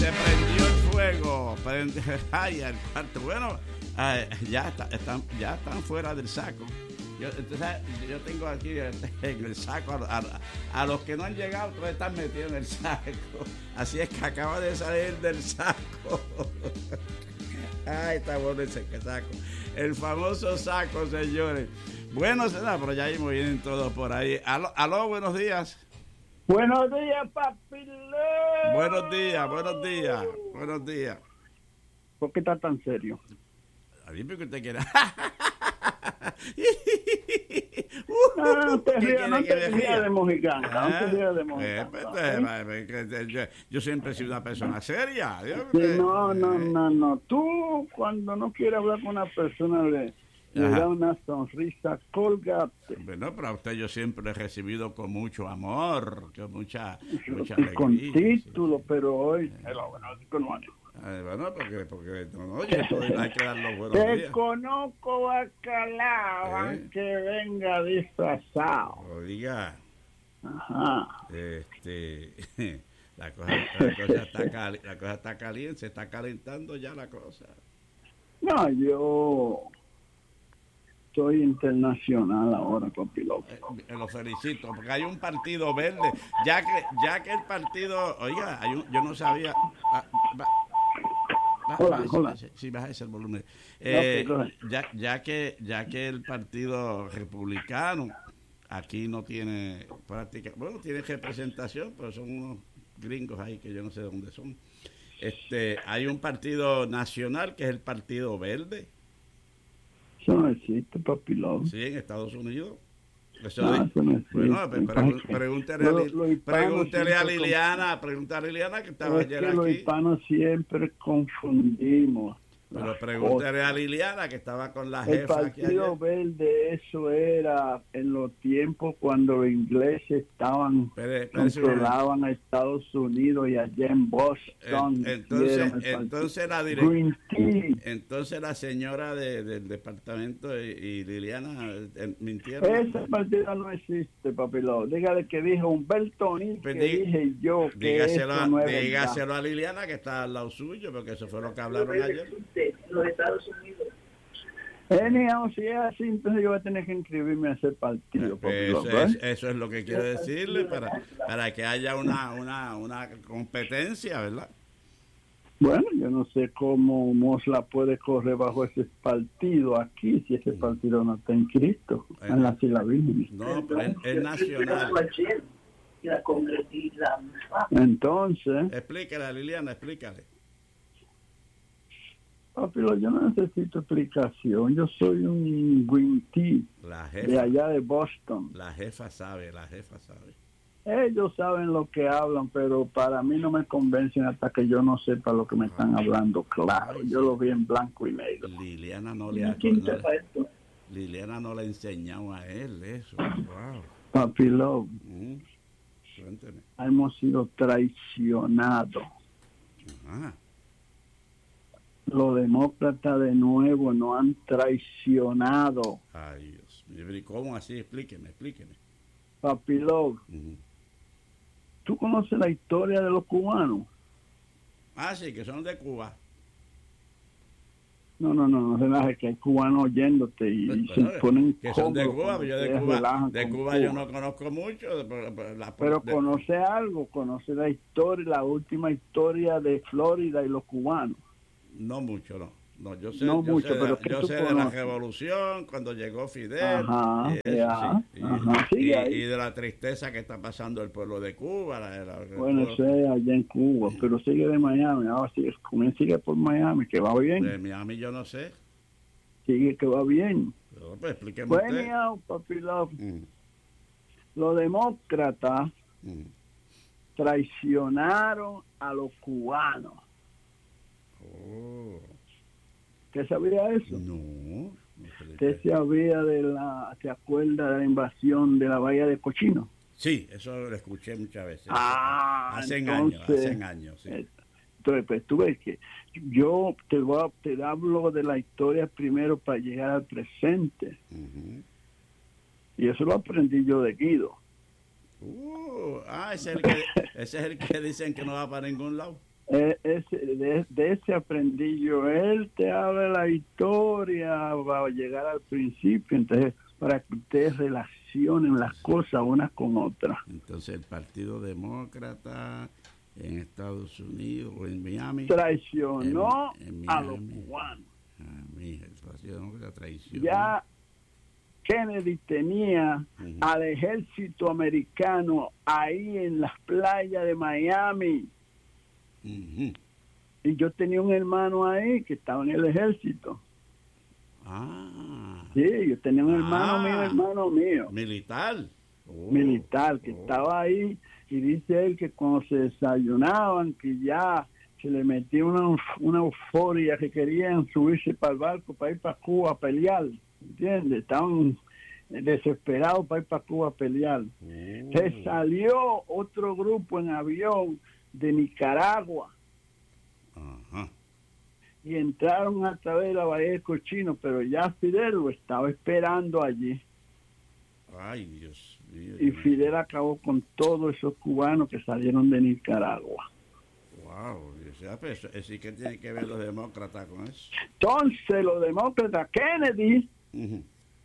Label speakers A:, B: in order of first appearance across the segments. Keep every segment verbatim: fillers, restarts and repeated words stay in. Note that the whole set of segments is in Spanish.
A: se prendió el fuego. Prende, ay, al cuarto. Bueno, ay, ya, está, están, ya están fuera del saco. Yo, entonces, yo tengo aquí en el saco a, a, a los que no han llegado, todos están metidos en el saco. Así es que acaba de salir del saco. Ay, está bueno ese saco. El famoso saco, señores. Bueno, será, pero ya mismo vienen todos por ahí. Aló, aló, buenos días.
B: Buenos días, papi.
A: Buenos días, buenos días, buenos días.
B: ¿Por qué está tan serio?
A: A mí porque usted quiere.
B: No te rías, no te rías de mojiganga, no te rías de
A: mojiganga. Yo siempre he sido una persona seria.
B: Sí, no, no, no, no. Tú cuando no quieres hablar con una persona le, le da una sonrisa colgate.
A: Bueno, pero a usted yo siempre he recibido con mucho amor, con mucha, mucha
B: alegría. Con título,
A: sí.
B: Pero hoy... Hello, bueno, con
A: Ay, bueno, porque, porque no, no, yo hay que dar los buenos
B: Te
A: días.
B: conozco, bacalao, ¿Eh? Que venga disfrazado.
A: Oiga.
B: Ajá.
A: Este, la cosa, la cosa está cali, la cosa está caliente, se está calentando ya la cosa.
B: No, yo soy internacional ahora, copiloto.
A: Eh, lo felicito, porque hay un partido verde, ya que ya que el partido, oiga, hay un, yo no sabía. Va, va, Baja,
B: hola,
A: baja,
B: hola.
A: Ese, sí, baja ese el volumen. Eh, okay, ya, ya que ya que el Partido Republicano aquí no tiene práctica, bueno, tiene representación, pero son unos gringos ahí que yo no sé de dónde son. Este, hay un partido nacional que es el Partido Verde.
B: Eso no existe, papilón.
A: Sí, en Estados Unidos. Eso
B: no,
A: de,
B: eso no existe.
A: Bueno, pregun, pregúntele, lo, lo pregúntele a Liliana, pregúntale a Liliana que estaba
B: es
A: ayer
B: que
A: aquí.
B: Los hispanos siempre confundimos.
A: Pero pregúntale a Liliana que estaba con la jefa.
B: El Partido Verde, eso era en los tiempos cuando los ingleses estaban pero, pero controlaban a Estados Unidos y allá en Boston.
A: Entonces, entonces la direct... entonces la señora de, del departamento y, y Liliana eh, mintieron.
B: Ese partido no existe, papilón. Dígale que dijo Humberto Ní, que
A: dí,
B: dije yo que
A: dígaselo,
B: eso no es
A: dígaselo a Liliana que está al lado suyo, porque eso fue lo que hablaron ayer.
B: Los Estados Unidos. Anyhow, si es así, entonces yo voy a tener que inscribirme a ese partido.
A: Pues eso, es, eso es lo que quiero decirle para, para que haya una, una, una competencia, ¿verdad?
B: Bueno, yo no sé cómo Mosla puede correr bajo ese partido aquí, si ese partido no está inscrito eh, en la silabismo.
A: No, pero es, es nacional.
B: Entonces...
A: Explícale, Liliana, explícale.
B: Papi, yo no necesito explicación. Yo soy un Green Tea
A: la jefa,
B: de allá de Boston.
A: La jefa sabe, la jefa sabe.
B: Ellos saben lo que hablan, pero para mí no me convencen hasta que yo no sepa lo que me están hablando. Claro, yo lo vi en blanco y negro.
A: Liliana no le ha no, Liliana no le ha enseñado a él eso. Wow.
B: Papi Love,
A: mm. Cuénteme.
B: Hemos sido traicionados.
A: Ajá.
B: Los demócratas de nuevo nos han traicionado.
A: Ay, Dios mío. ¿Cómo así? Explíqueme, explíqueme.
B: Papi Love, uh-huh. ¿Tú conoces la historia de los cubanos?
A: Ah, sí, que son de Cuba.
B: No, no, no, no relajes, que hay cubanos oyéndote y, y se ponen
A: que son de Cuba, yo de Cuba, de Cuba, Cuba yo no conozco mucho. Pero, pero, la,
B: pero
A: de...
B: conoce algo, conoce la historia, la última historia de Florida y los cubanos.
A: No mucho, no. No, yo sé,
B: no
A: yo
B: mucho,
A: sé, de,
B: pero
A: yo sé de la revolución, cuando llegó Fidel,
B: ajá,
A: y, eso,
B: ya,
A: sí,
B: ajá,
A: y, y, y de la tristeza que está pasando el pueblo de Cuba. La, la,
B: bueno, eso es allá en Cuba, sí. Pero sigue de Miami, ahora sigue, sigue por Miami, que va bien.
A: De Miami yo no sé.
B: Sigue que va bien.
A: Pero, pues, explíqueme
B: bueno,
A: usted.
B: Ya, papi love.
A: Mm.
B: Los demócratas
A: mm.
B: traicionaron a los cubanos.
A: Oh.
B: ¿Usted sabía eso?
A: No.
B: ¿Usted se sabía de la, se acuerda de la invasión de la bahía de Cochino?
A: Sí, eso lo escuché muchas veces.
B: Ah,
A: hace
B: entonces,
A: años, hace años, sí.
B: Entonces, pues tú ves que yo te, voy a, te hablo de la historia primero para llegar al presente.
A: Uh-huh.
B: Y eso lo aprendí yo de Guido.
A: Uh, ah, ese es, el que, ese es el que dicen que no va para ningún lado.
B: Eh, ese, de, de ese aprendí yo. Él te habla la historia, va a llegar al principio, entonces para que ustedes relacionen las cosas unas con otras.
A: Entonces el Partido Demócrata en Estados Unidos o en Miami
B: traicionó
A: en, en Miami,
B: a los cubanos.
A: Ah, mija, el Partido Demócrata traicionó.
B: Ya Kennedy tenía
A: uh-huh.
B: al ejército americano ahí en las playas de Miami.
A: Uh-huh.
B: Y yo tenía un hermano ahí que estaba en el ejército.
A: Ah.
B: Sí, yo tenía un hermano
A: ah,
B: mío, hermano mío.
A: Militar. Oh,
B: militar, que
A: oh.
B: estaba ahí. Y dice él que cuando se desayunaban, que ya se le metía una, una euforia, que querían subirse para el barco, para ir para Cuba a pelear. ¿Entiendes? Estaban desesperados para ir para Cuba a pelear.
A: Oh.
B: Se salió otro grupo en avión de Nicaragua.
A: Ajá.
B: Y entraron a través de la Bahía del Cochino, pero ya Fidel lo estaba esperando allí.
A: Ay, Dios mío.
B: Y Fidel acabó con todos esos cubanos que salieron de Nicaragua.
A: Wow, eso sí que tiene que ver los demócratas con eso.
B: Entonces los demócratas, Kennedy
A: uh-huh.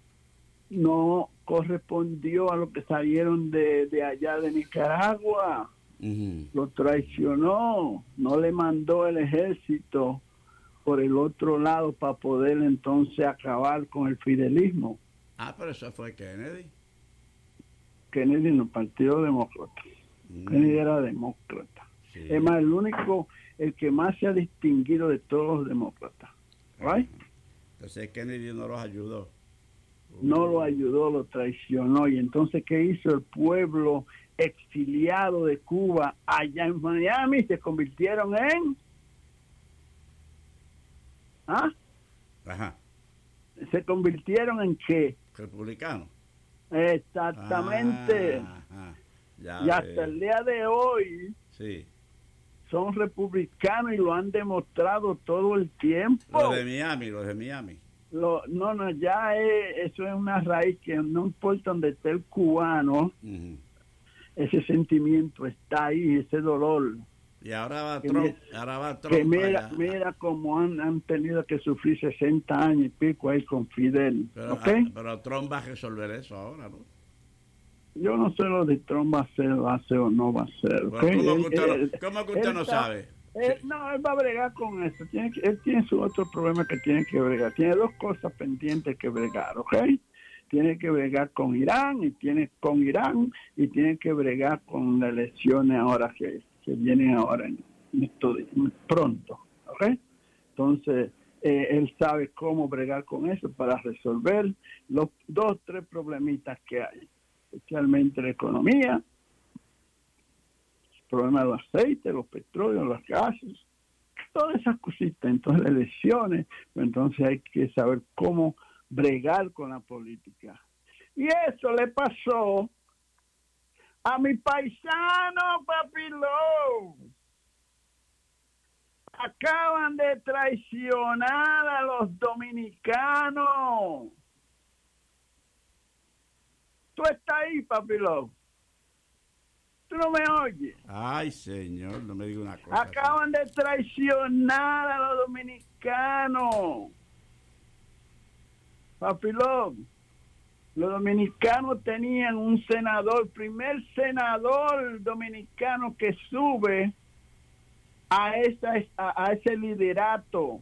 B: no correspondió a lo que salieron de, de allá de Nicaragua.
A: Uh-huh.
B: Lo traicionó, no le mandó el ejército por el otro lado para poder entonces acabar con el fidelismo.
A: Ah, pero eso fue Kennedy.
B: Kennedy en el Partido Demócrata. Mm. Kennedy era demócrata. Sí. Es más, el único, el que más se ha distinguido de todos los demócratas. ¿Right?
A: Entonces Kennedy no los ayudó.
B: Uh. No lo ayudó, lo traicionó. Y entonces, ¿qué hizo el pueblo exiliado de Cuba allá en Miami? Se convirtieron en... ¿Ah?
A: Ajá.
B: ¿Se convirtieron en qué?
A: Republicanos.
B: Exactamente.
A: Ah, ajá. Ya
B: y hasta
A: ve.
B: el día de hoy
A: sí.
B: son republicanos y lo han demostrado todo el tiempo.
A: Los de Miami, los de Miami.
B: Lo, no, no, ya es, eso es una raíz que no importa donde esté el cubano, uh-huh. ese sentimiento está ahí, ese dolor.
A: Y ahora va Trump,
B: me,
A: ahora va Trump.
B: Que mira, mira cómo han, han tenido que sufrir sesenta años y pico ahí con Fidel.
A: Pero,
B: ¿okay?
A: a, pero Trump va a resolver eso ahora, ¿no?
B: Yo no sé lo de Trump va a ser, va a ser o no va a ser. ¿Okay?
A: Bueno, ¿cómo,
B: él,
A: que usted,
B: él,
A: no, ¿cómo que usted
B: él
A: no
B: está,
A: sabe?
B: Él,
A: sí.
B: No, él va a bregar con eso. Tiene que, él tiene su otro problema que tiene que bregar. Tiene dos cosas pendientes que bregar, ¿ok? Tiene que bregar con Irán y tiene con Irán y tiene que bregar con las elecciones ahora que, que vienen ahora en esto pronto, ¿ok? Entonces eh, él sabe cómo bregar con eso para resolver los dos tres problemitas que hay, especialmente la economía, el problema de los aceites, los petróleos, los gases, todas esas cositas. Entonces las elecciones, entonces hay que saber cómo bregar con la política. Y eso le pasó a mi paisano Papiló. Acaban de traicionar a los dominicanos. Tú estás ahí, Papiló. Tú no me oyes.
A: Ay, señor, no me diga una cosa.
B: Acaban así. de traicionar a los dominicanos. Papiló, los dominicanos tenían un senador, primer senador dominicano que sube a esa a, a ese liderato.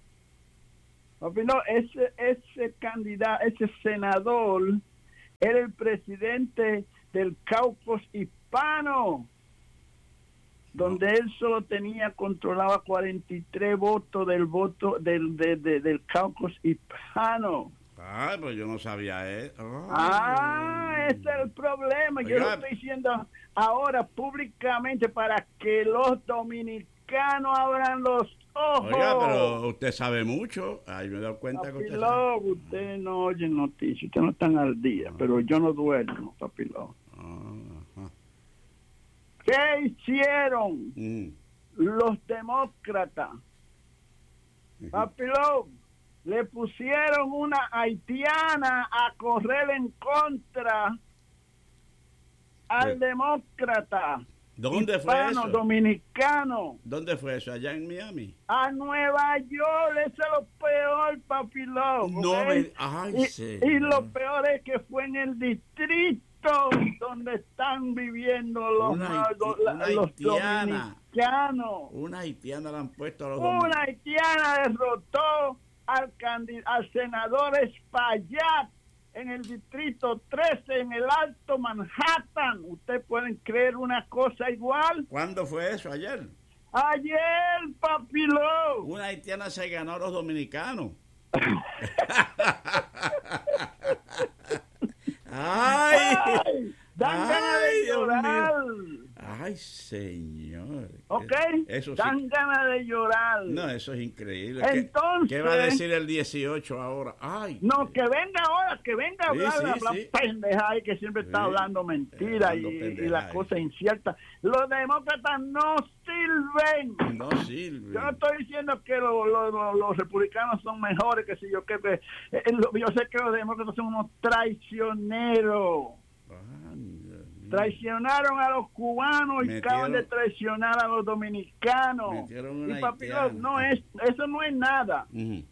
B: No, ese ese candidato, ese senador era el presidente del Caucus hispano, donde él solo tenía controlaba cuarenta y tres votos del voto del de, de, del Caucus hispano.
A: Ah, pues yo no sabía eso. Oh.
B: Ah, ese es el problema. Oiga. Yo lo estoy diciendo ahora públicamente para que los dominicanos abran los ojos.
A: Oiga, pero usted sabe mucho. Ay, me he dado cuenta Papiló, que usted sabe.
B: Usted no oye noticias, usted no está al día, ah. pero yo no duermo, Papiló.
A: Ah,
B: ¿Qué hicieron
A: mm.
B: los demócratas? Uh-huh. Papiló, le pusieron una haitiana a correr en contra al sí. demócrata.
A: ¿Dónde fue
B: hispano,
A: eso?
B: dominicano.
A: ¿Dónde fue eso? ¿Allá en Miami?
B: A Nueva York, eso es lo peor, papi loco.
A: No
B: ¿okay?
A: me... Ay,
B: y,
A: sí.
B: y lo peor es que fue en el distrito donde están viviendo los,
A: Una haiti-
B: los,
A: una
B: los
A: haitiana.
B: dominicanos.
A: Una haitiana la han puesto a los
B: Una
A: dominicanos.
B: haitiana derrotó al, candid- al senador Espaillat en el distrito trece en el Alto Manhattan. ¿Ustedes pueden creer una cosa igual?
A: ¿Cuándo fue eso? ¿Ayer?
B: Ayer, papilo.
A: Una haitiana se ganó a los dominicanos. ¡Ay!
B: Ay, dan
A: Ay,
B: ganas de
A: Dios
B: llorar.
A: ¡Ay, señor!
B: ¿Ok?
A: Eso sí.
B: Dan ganas de llorar.
A: No, eso es increíble.
B: Entonces,
A: ¿Qué, qué va a decir el dieciocho ahora? ¡Ay!
B: No, que venga ahora, que venga a
A: Sí,
B: hablar,
A: sí,
B: a hablar
A: sí.
B: pendeja y que siempre está
A: Sí,
B: hablando mentiras
A: hablando
B: y, y
A: pendeja
B: las
A: ahí.
B: cosas inciertas. Los demócratas no sirven.
A: No sirve.
B: Yo no estoy diciendo que lo- lo- lo- los republicanos son mejores, que si yo que que- eh, lo- yo sé que los demócratas son unos traicioneros.
A: Ay, Dios mío.
B: Traicionaron a los cubanos y
A: Metieron-
B: acaban de traicionar a los dominicanos.
A: Metieron una
B: Y papi,
A: haitiana.
B: no es, eso no es nada.
A: Ujú,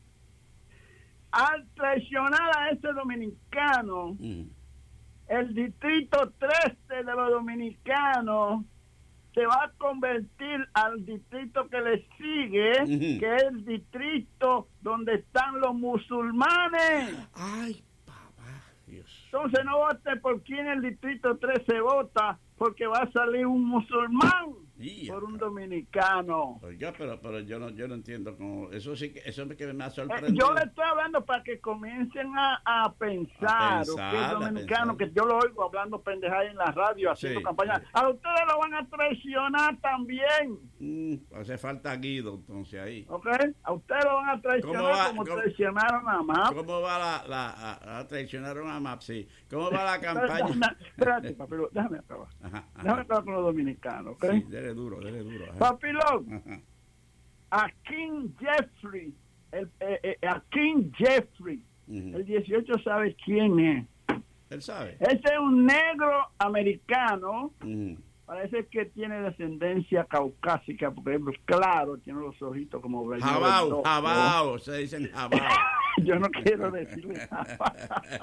B: Al traicionar a ese dominicano,
A: ujú.
B: el distrito trece de los dominicanos se va a convertir al distrito que le sigue,
A: Ujú.
B: que es el distrito donde están los musulmanes.
A: Ay, papá, Dios.
B: Entonces no vote por quien el distrito trece vota, porque va a salir un musulmán
A: Ya,
B: por un
A: cara.
B: dominicano.
A: Oiga, pero, pero yo no, yo no entiendo cómo, eso sí que, eso es que me ha
B: Eh,
A: sorprendido.
B: yo le estoy hablando para que comiencen a, a pensar,
A: A pensar,
B: ¿ok?
A: a
B: Dominicano,
A: pensar.
B: que yo lo oigo hablando pendejadas en la radio, haciendo
A: Sí,
B: campaña.
A: sí.
B: A ustedes lo van a traicionar también,
A: Mm, hace falta Guido, entonces ahí.
B: ¿ok? A ustedes lo van a
A: ¿Cómo
B: traicionar
A: va-
B: como
A: cómo-
B: traicionaron a Map.
A: ¿Cómo va la, la a, a traicionaron a Map? Sí. ¿Cómo va la
B: Espérate,
A: campaña?
B: espérate, papilo, déjame acabar.
A: Ajá,
B: Déjame
A: ajá.
B: acabar con los dominicanos, ¿ok?
A: Sí, dele duro, dele duro. ajá.
B: Papilo,
A: Ajá.
B: a King Jeffrey, el, eh, eh, a King Jeffrey,
A: Ujú.
B: el dieciocho sabe quién es.
A: Él sabe.
B: Ese es un negro americano.
A: Ujú.
B: Parece que tiene descendencia caucásica, porque pues, claro, tiene los ojitos como Bernardo
A: Jabao,
B: Loco.
A: jabao, se dicen jabao.
B: Yo no quiero decirle jabao.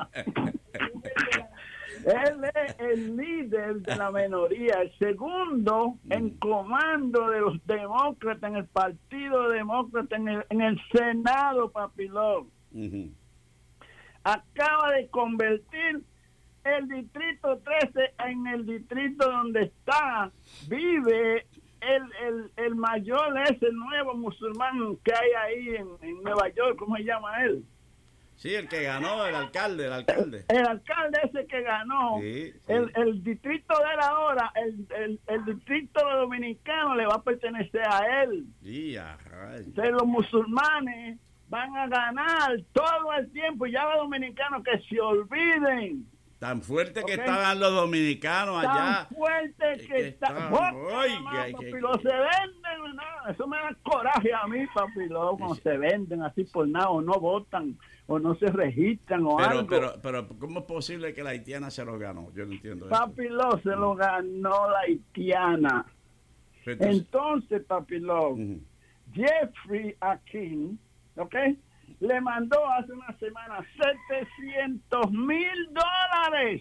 B: Él es el líder de la minoría, el segundo en comando de los demócratas, en el Partido Demócrata, en el, en el Senado, papilón.
A: Ujú.
B: Acaba de convertir el distrito trece en el distrito donde está, vive el, el, el mayor, ese nuevo musulmán que hay ahí en, en Nueva York, ¿cómo se llama él?
A: Sí, el que ganó, el alcalde, el alcalde.
B: El alcalde ese que ganó,
A: Sí, sí.
B: El, el distrito de él ahora, el, el, el distrito dominicano le va a pertenecer a él.
A: Sí, ajá.
B: Entonces los musulmanes van a ganar todo el tiempo, y ya los dominicanos que se olviden.
A: Tan fuerte que
B: Ok.
A: estaban los dominicanos allá.
B: Tan fuerte que,
A: que
B: está.
A: están,
B: Bota,
A: oiga,
B: mamá,
A: que-
B: papilo, se venden, no, eso me da coraje a mí, papilo, cuando
A: Sí.
B: se venden así por nada, o no votan, o no se registran, o
A: Pero,
B: algo.
A: pero, pero, ¿cómo es posible que la haitiana se lo ganó? Yo no entiendo eso.
B: Papilo se lo ganó la haitiana.
A: Entonces,
B: Entonces, papilo,
A: ujú.
B: Jeffrey Akin, ¿ok? Le mandó hace una semana setecientos mil dólares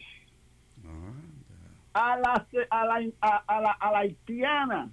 A: Ah,
B: a la, a la, a, a la, a la haitiana.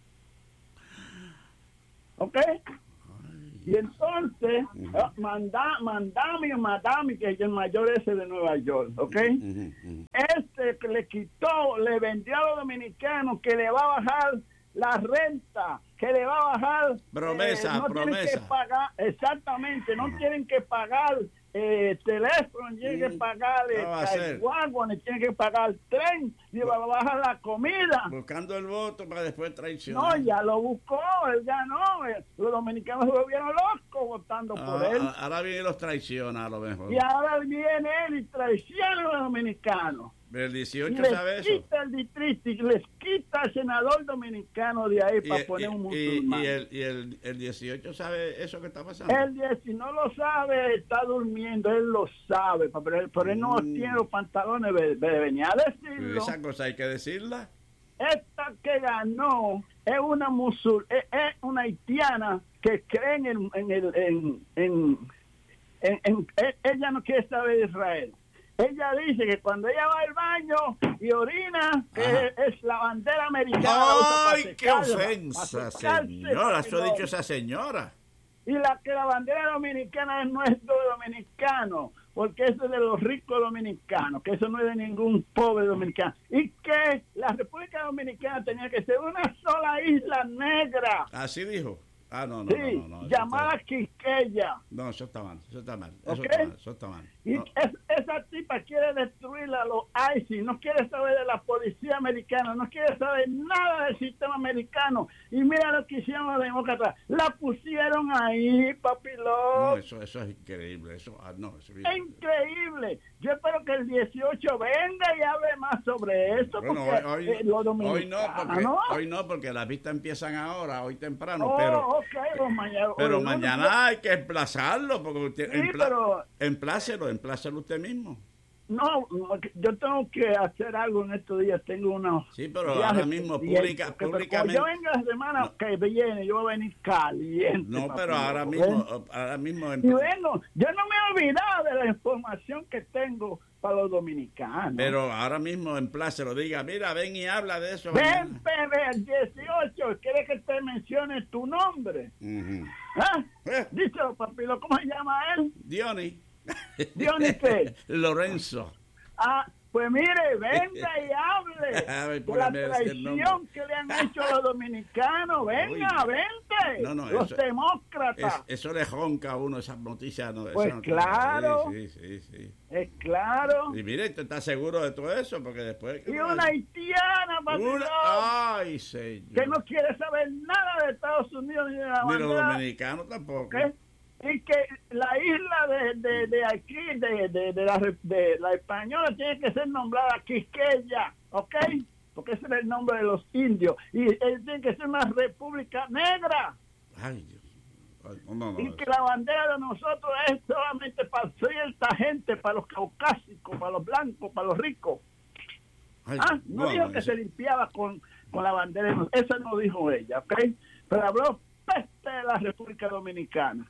B: ¿Ok? Y entonces,
A: Ujú.
B: eh, manda, mandame o madame, que es el mayor ese de Nueva York, ¿ok?
A: ujú, ujú.
B: Este que le quitó, le vendió a los dominicanos que le va a bajar la renta, que le va a bajar...
A: Promesa,
B: eh, no tienen
A: promesa.
B: que pagar, exactamente, no tienen que pagar eh, teléfono, ni tienen que
A: Mm,
B: pagar
A: ¿qué va a hacer?
B: guagua, ni tienen que pagar tren, ni va a bajar la comida.
A: Buscando el voto para después
B: No,
A: traicionar.
B: ya lo buscó, él ganó. eh, Los dominicanos se volvieron locos votando
A: Ah,
B: por él.
A: ah, ahora viene y los traiciona a lo mejor.
B: Y ahora viene él y traiciona a los dominicanos.
A: El
B: Y
A: dieciocho
B: les
A: sabe eso.
B: quita el distrito y les quita al senador dominicano de ahí
A: Y,
B: para
A: y-
B: poner un
A: y-
B: musulmán.
A: y el, y el, el dieciocho sabe eso que está pasando.
B: El diez, si no lo sabe, está durmiendo, él lo sabe, pero él, pero él no
A: Mm.
B: tiene los pantalones de, de venir a
A: Pero
B: decirlo.
A: esa cosa hay que decirla.
B: esta que ganó es una musul, es, es una haitiana que cree en el, en el, en, en, en, en, en, ella no quiere saber de Israel. Ella dice que cuando ella va al baño y orina, que es la bandera americana.
A: ¡Ay, qué ofensa, señora! Eso ha dicho esa señora.
B: Y la que la bandera dominicana es nuestro dominicano, porque eso es de los ricos dominicanos, que eso no es de ningún pobre dominicano. Y que la República Dominicana tenía que ser una sola isla negra.
A: Así dijo. Ah, no, no,
B: sí,
A: no, no, no,
B: llamada está... Quisqueya.
A: No, eso está mal, eso está mal, eso
B: ¿Okay?
A: está mal, eso está mal.
B: Y
A: no.
B: es, esa tipa quiere destruir a los ISIS, no quiere saber de la policía americana, no quiere saber nada del sistema americano. Y mira lo que hicieron los demócratas, la pusieron ahí, papilón.
A: No, eso, eso es increíble, eso, ah, no, eso es,
B: es increíble. Yo espero que el dieciocho venga y hable más sobre eso.
A: Bueno,
B: porque
A: hoy,
B: eh, lo
A: hoy, no, porque,
B: ¿no?
A: hoy no, porque las vistas empiezan ahora, hoy temprano,
B: oh,
A: pero,
B: okay, pues mañana,
A: pero
B: hoy,
A: mañana
B: no,
A: hay que emplazarlo, porque usted,
B: sí,
A: empla,
B: pero,
A: emplácelo, emplácelo usted mismo.
B: No, yo tengo que hacer algo en estos días, tengo unos
A: sí, pero ahora mismo pública, públicamente
B: yo venga la semana no. que viene, yo voy a venir caliente.
A: No,
B: papi,
A: pero ahora mismo, ¿eh? ahora mismo
B: y vengo, yo no me he olvidado de la información que tengo para los dominicanos.
A: Pero ahora mismo en plaza lo diga, mira, ven y habla de eso.
B: Ven, Pepe, al dieciocho, ¿quiere que te mencione tu nombre?
A: Uh-huh.
B: ¿Ah?
A: ¿Eh?
B: Díselo, papilo, ¿cómo se llama él?
A: Diony.
B: ¿Diony qué?
A: Lorenzo.
B: Ah, pues mire, venga y hable
A: Ay,
B: de la traición que le han hecho a los dominicanos. Venga, Oye. vente.
A: No, no,
B: los
A: eso,
B: demócratas.
A: Es, eso le jonca a uno esas noticias. No,
B: pues
A: no,
B: claro.
A: Sí, sí, sí, sí.
B: Es claro.
A: Y mire, usted está seguro de todo eso, porque después...
B: Y una haitiana,
A: una... Ay, señor.
B: Que no quiere saber nada de Estados Unidos ni de la
A: bandera. Ni los dominicanos tampoco. ¿Okay?
B: Y que la isla de, de, de aquí, de, de, de, la, de la española, tiene que ser nombrada Quisqueya, ¿ok? Porque ese es el nombre de los indios. Y él tiene que ser una república negra.
A: Ay, Dios. Ay, no, no, no,
B: y que la bandera de nosotros es solamente para cierta gente, para los caucásicos, para los blancos, para los ricos. Ay, ah, no, no dijo no, que eso. se limpiaba con, con la bandera. Eso no dijo ella, ¿ok? Pero habló peste de la República Dominicana.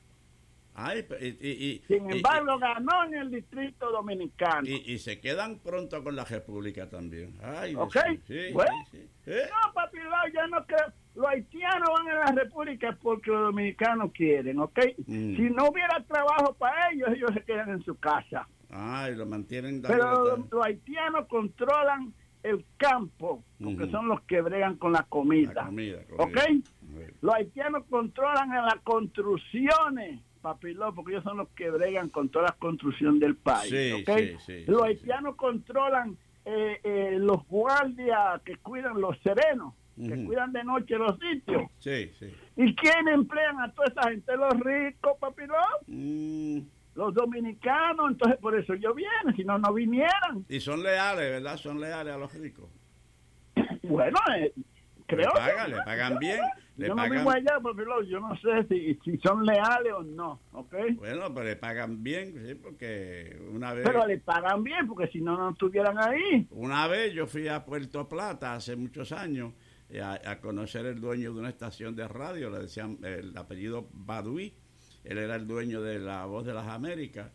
A: Ay, y, y, y,
B: Sin embargo,
A: y,
B: ganó en el Distrito Dominicano.
A: Y, y se quedan pronto con la República también. Ay,
B: ¿ok?
A: Sí,
B: bueno,
A: sí, sí. ¿Eh?
B: No, papi, yo no creo. Los haitianos van a la República porque los dominicanos quieren, ¿ok? Mm. Si no hubiera trabajo para ellos, ellos se quedan en su casa.
A: Ay, lo mantienen.
B: Pero los, los haitianos controlan el campo, porque uh-huh. son los que bregan con la comida.
A: La comida, comida.
B: ¿Ok? Uh-huh. Los haitianos controlan en las construcciones. Papilón, porque ellos son los que bregan con toda la construcción del país.
A: Sí,
B: ¿okay?
A: sí, sí,
B: los
A: sí,
B: haitianos sí. controlan eh, eh, los guardias que cuidan los serenos, uh-huh. que cuidan de noche los sitios.
A: Sí, sí.
B: ¿Y quién emplean a toda esa gente? Los ricos, papilón.
A: Mm.
B: Los dominicanos, entonces por eso ellos vienen, si no, no vinieran.
A: Y son leales, ¿verdad? Son leales a los ricos.
B: Bueno, eh, creo
A: le pagan,
B: que,
A: le pagan bien. Le
B: yo
A: pagan...
B: no vivo allá, porque yo no sé si, si son leales o no, ¿ok?
A: Bueno, pero le pagan bien, sí, porque una vez...
B: Pero le pagan bien, porque si no, no estuvieran ahí.
A: Una vez yo fui a Puerto Plata, hace muchos años, a, a conocer el dueño de una estación de radio, le decían el apellido Baduí, él era el dueño de La Voz de las Américas,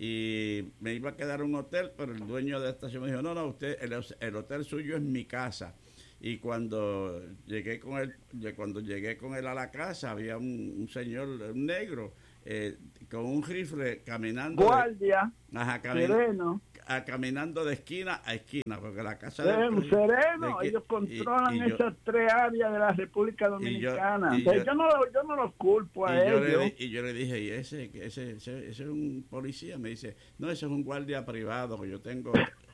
A: y me iba a quedar en un hotel, pero el dueño de la estación me dijo, no, no, usted, el, el hotel suyo es mi casa. Y cuando llegué con él, cuando llegué con él a la casa, había un, un señor, un negro, eh, con un rifle caminando.
B: Guardia.
A: De, ajá, camin, sereno. A, caminando de esquina a esquina, porque la casa
B: de,
A: de,
B: sereno,
A: de,
B: ellos controlan
A: y, y
B: esas yo, tres áreas de la República Dominicana. Y yo, y yo, yo, no, yo no los culpo a
A: y
B: ellos.
A: Yo le, y yo le dije, ¿y ese, ese, ese, ese es un policía? Me dice, no, ese es un guardia privado, que yo tengo...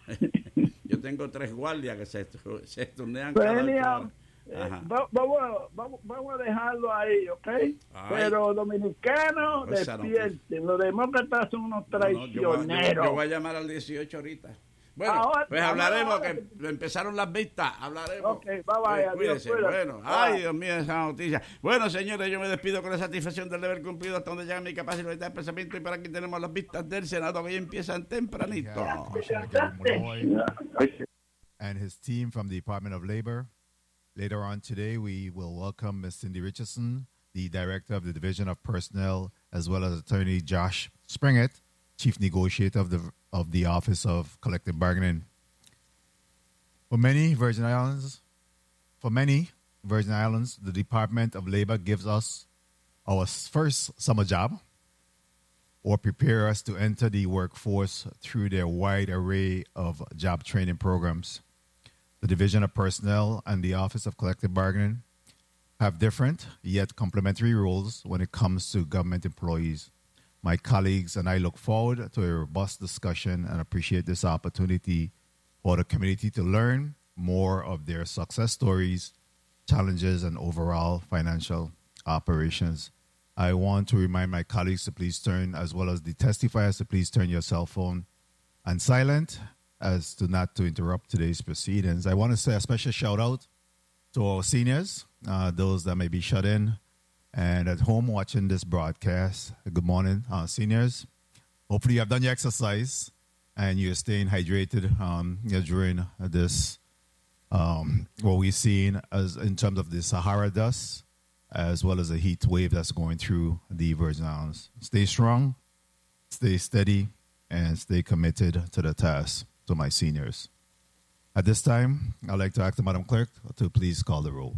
A: Yo tengo tres guardias que se, se turnean cada hora.
B: Eh, va, vamos, vamos, vamos a dejarlo ahí, ¿ok? Ay. Pero dominicanos, despierten. Los demócratas son unos traicioneros.
A: No, no, yo, voy, yo, yo voy a llamar al dieciocho ahorita. Bueno, ahora, pues hablaremos, ahora, que empezaron las vistas, hablaremos.
B: Ok, bye bye.
A: Eh, cuídense,
B: adiós,
A: bueno, bye. Ay, Dios mío, esa noticia. Bueno, señores, yo me despido con la satisfacción del deber cumplido hasta donde llega mi capacidad de pensamiento, y por aquí tenemos las vistas del Senado que ya empiezan tempranito.
C: And his team from the Department of Labor Later on today, we will welcome Miz Cindy Richardson, the Director of the Division of Personnel, as well as Attorney Josh Springett, Chief Negotiator of the, of the Office of Collective Bargaining. For many Virgin Islands, for many Virgin Islands, the Department of Labor gives us our first summer job or prepare us to enter the workforce through their wide array of job training programs. The Division of Personnel and the Office of Collective Bargaining have different yet complementary roles when it comes to government employees. My colleagues and I look forward to a robust discussion and appreciate this opportunity for the community to learn more of their success stories, challenges, and overall financial operations. I want to remind my colleagues to please turn, as well as the testifiers, to please turn your cell phone on silent as to not to interrupt today's proceedings. I want to say a special shout out to our seniors, uh, those that may be shut in and at home watching this broadcast. Good morning, uh, seniors. Hopefully you have done your exercise and you're staying hydrated um, you know, during this, um, what we've seen as in terms of the Sahara dust, as well as the heat wave that's going through the Virgin Islands. Stay strong, stay steady, and stay committed to the task. To my seniors. At this time, I'd like to ask the Madam Clerk to please call the roll.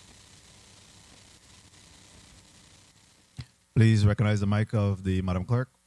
C: Please recognize the mic of the Madam Clerk.